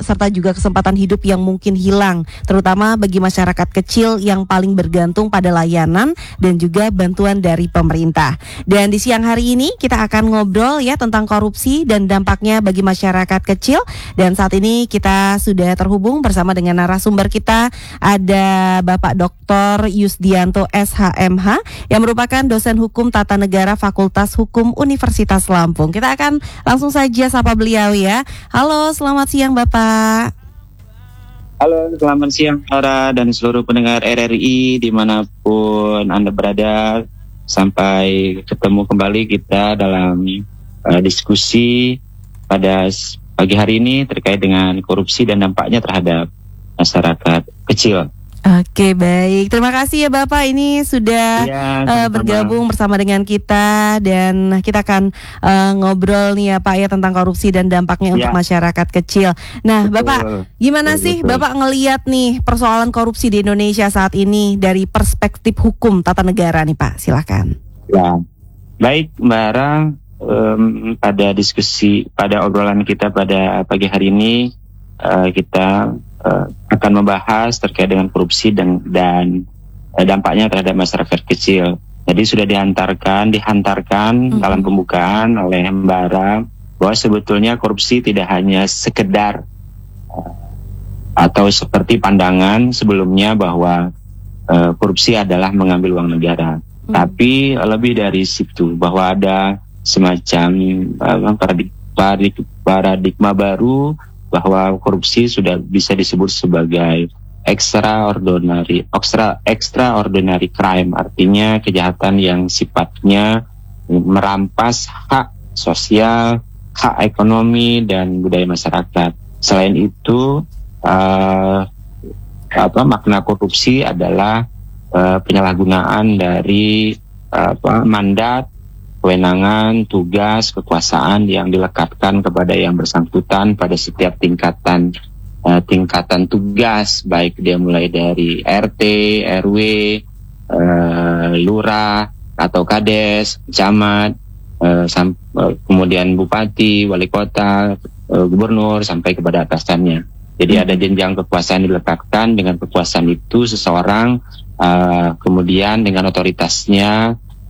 serta juga kesempatan hidup yang mungkin hilang, terutama bagi masyarakat kecil yang paling bergantung pada layanan dan juga bantuan dari pemerintah. Dan di siang hari ini kita akan ngobrol ya tentang korupsi dan dampaknya bagi masyarakat kecil. Dan saat ini kita sudah terhubung bersama dengan narasumber kita, ada Bapak Dr. Yusdianto SHMH yang merupakan dosen hukum tata negara Fakultas Hukum Universitas Lampung. Kita akan langsung saja sapa beliau ya. Halo, selamat siang Bapak. Halo, selamat siang Laura dan seluruh pendengar RRI dimanapun Anda berada. Sampai ketemu kembali kita dalam diskusi pada pagi hari ini terkait dengan korupsi dan dampaknya terhadap masyarakat kecil. Oke, baik. Terima kasih ya Bapak, ini sudah bergabung bersama dengan kita, dan kita akan ngobrol nih ya Pak ya tentang korupsi dan dampaknya untuk masyarakat kecil. Nah, Bapak, gimana sih Bapak ngelihat nih persoalan korupsi di Indonesia saat ini dari perspektif hukum tata negara nih Pak? Silakan. Ya, baik Mbak Ara, pada diskusi, pada obrolan kita pada pagi hari ini kita akan membahas terkait dengan korupsi dan dampaknya terhadap masyarakat kecil. Jadi sudah dihantarkan dalam pembukaan oleh Mbak Ara bahwa sebetulnya korupsi tidak hanya sekedar atau seperti pandangan sebelumnya bahwa korupsi adalah mengambil uang negara, tapi lebih dari situ, bahwa ada semacam paradigma baru bahwa korupsi sudah bisa disebut sebagai extraordinary crime, artinya kejahatan yang sifatnya merampas hak sosial, hak ekonomi dan budaya masyarakat. Selain itu, makna korupsi adalah penyalahgunaan dari mandat, kewenangan, tugas, kekuasaan yang dilekatkan kepada yang bersangkutan pada setiap tingkatan tugas, baik dia mulai dari RT, RW, lurah atau kades, camat, kemudian bupati, wali kota, gubernur sampai kepada atasannya. Jadi ada jenjang kekuasaan diletakkan. Dengan kekuasaan itu seseorang kemudian dengan otoritasnya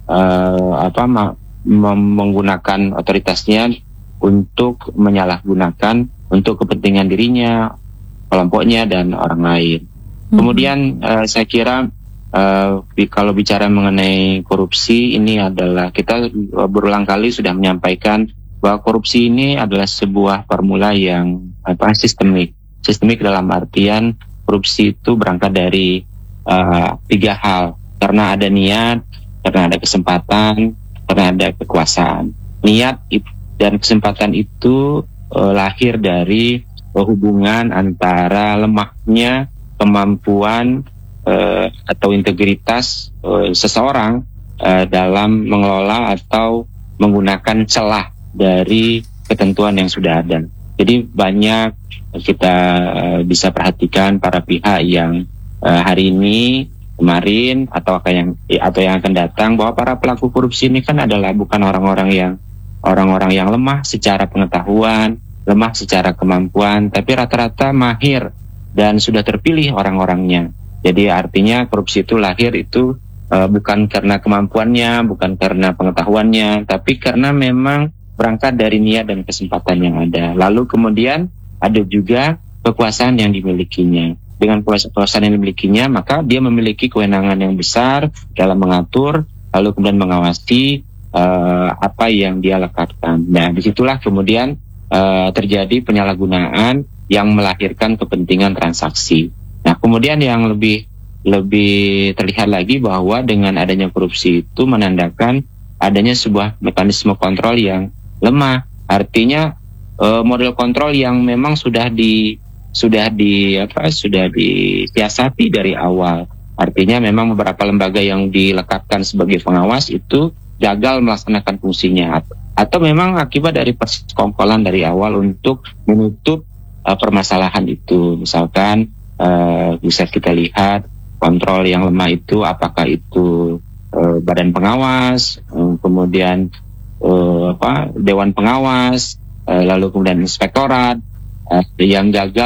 menggunakan otoritasnya untuk menyalahgunakan untuk kepentingan dirinya, kelompoknya dan orang lain. Kemudian saya kira kalau bicara mengenai korupsi, ini adalah kita berulang kali sudah menyampaikan bahwa korupsi ini adalah sebuah formula yang sistemik dalam artian korupsi itu berangkat dari 3 hal, karena ada niat, karena ada kesempatan, karena ada kekuasaan. Niat dan kesempatan itu lahir dari hubungan antara lemahnya kemampuan atau integritas seseorang dalam mengelola atau menggunakan celah dari ketentuan yang sudah ada. Jadi banyak kita bisa perhatikan para pihak yang hari ini, kemarin atau yang akan datang, bahwa para pelaku korupsi ini kan adalah bukan orang-orang yang lemah secara pengetahuan, lemah secara kemampuan, tapi rata-rata mahir dan sudah terpilih orang-orangnya. Jadi artinya korupsi itu lahir itu bukan karena kemampuannya, bukan karena pengetahuannya, tapi karena memang berangkat dari niat dan kesempatan yang ada. Lalu kemudian ada juga kekuasaan yang dimilikinya. Dengan kekuasaan yang dimilikinya, maka dia memiliki kewenangan yang besar dalam mengatur, lalu kemudian mengawasi apa yang dia lekatkan. Nah, disitulah kemudian terjadi penyalahgunaan yang melahirkan kepentingan transaksi. Nah, kemudian yang lebih terlihat lagi bahwa dengan adanya korupsi itu menandakan adanya sebuah mekanisme kontrol yang lemah. Artinya model kontrol yang memang sudah disiasati dari awal. Artinya memang beberapa lembaga yang dilekatkan sebagai pengawas itu gagal melaksanakan fungsinya, atau memang akibat dari persekongkolan dari awal untuk menutup permasalahan itu. Misalkan bisa kita lihat kontrol yang lemah itu, apakah itu badan pengawas, kemudian dewan pengawas, lalu kemudian inspektorat yang gagal